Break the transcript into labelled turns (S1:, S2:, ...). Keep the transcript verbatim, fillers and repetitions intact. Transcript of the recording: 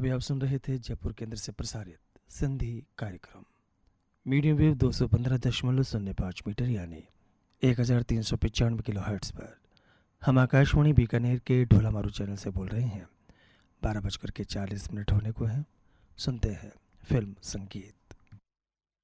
S1: अभी आप सुन रहे थे जयपुर केंद्र से प्रसारित सिंधी कार्यक्रम मीडियम वेव दो सौ पंद्रह दशमलव शून्य पाँच मीटर यानी एक हज़ार तीन सौ पचानवे किलो हर्ट्स पर। हम आकाशवाणी बीकानेर के ढोलामारू चैनल से बोल रहे हैं। बारह बजकर के चालीस मिनट होने को हैं। सुनते हैं फिल्म संगीत।